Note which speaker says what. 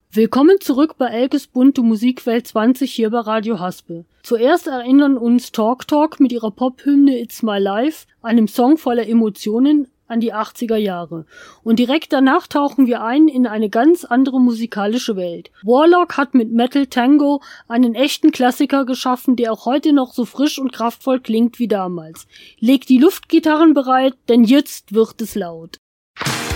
Speaker 1: Willkommen zurück bei Elkes bunte Musikwelt 20 hier bei Radio Haspel. Zuerst erinnern uns Talk Talk mit ihrer Pophymne It's My Life, einem Song voller Emotionen, an die 80er Jahre. Und direkt danach tauchen wir ein in eine ganz andere musikalische Welt. Warlock hat mit Metal Tango einen echten Klassiker geschaffen, der auch heute noch so frisch und kraftvoll klingt wie damals. Legt die Luftgitarren bereit, denn jetzt wird es laut.